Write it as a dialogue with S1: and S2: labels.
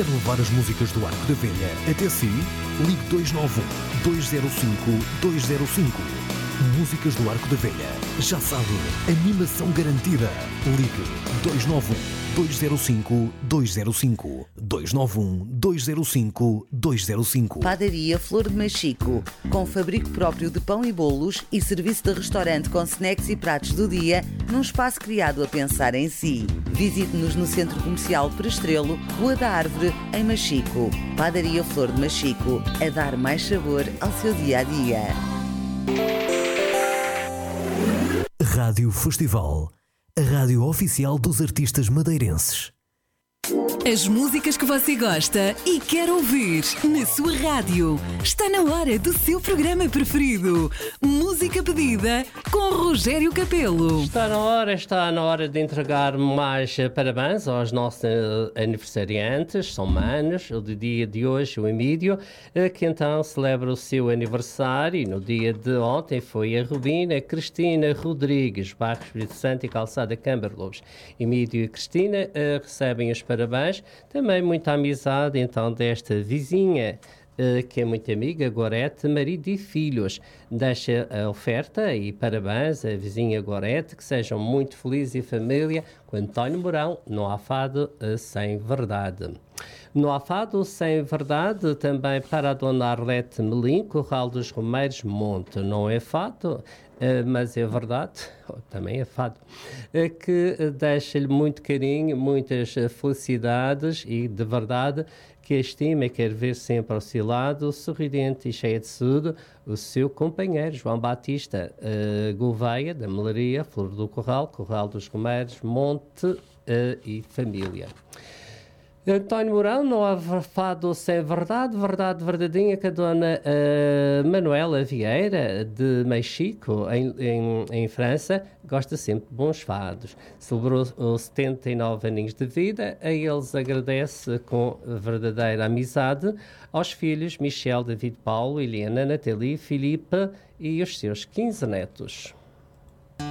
S1: Quer levar as músicas do Arco da Velha até si? Ligue 291-205-205. Músicas do Arco da Velha. Já sabe, animação garantida. Ligue 291-205-205. 291-205-205.
S2: Padaria Flor de Machico, com fabrico próprio de pão e bolos e serviço de restaurante com snacks e pratos do dia, num espaço criado a pensar em si. Visite-nos no Centro Comercial Prestrelo, Rua da Árvore, em Machico. Padaria Flor de Machico, a dar mais sabor ao seu dia-a-dia.
S1: Rádio Festival, a rádio oficial dos artistas madeirenses.
S3: As músicas que você gosta e quer ouvir na sua rádio. Está na hora do seu programa preferido. Música pedida com Rogério Capelo.
S4: Está na hora de entregar mais parabéns aos nossos aniversariantes, são manos. O dia de hoje, o Emílio, que então celebra o seu aniversário. E no dia de ontem foi a Rubina Cristina Rodrigues, Bairro Espírito Santo e Calçada Câmara Lobos. Emílio e Cristina recebem os parabéns. Também muita amizade então desta vizinha que é muito amiga, Gorete, marido e filhos. Deixa a oferta e parabéns à vizinha Gorete, que sejam muito felizes e família. Com António Mourão, não há fado sem verdade. No há fado sem verdade também para a dona Arlete Melim, Corral dos Romeiros, Monte. Não é fado, mas é verdade, também é fado, que deixa-lhe muito carinho, muitas felicidades e de verdade que estima e quer ver sempre ao seu lado, sorridente e cheia de saúde, o seu companheiro João Batista Gouveia, da Melaria, Flor do Corral, Corral dos Romeiros, Monte e família. António Mourão, não há fado sem verdade, verdade verdadeira, que a dona Manuela Vieira, de Machico, em França, gosta sempre de bons fados. Celebrou os 79 aninhos de vida, a eles agradece com verdadeira amizade aos filhos Michel, David, Paulo, Helena, Nathalie, Filipe e os seus 15 netos.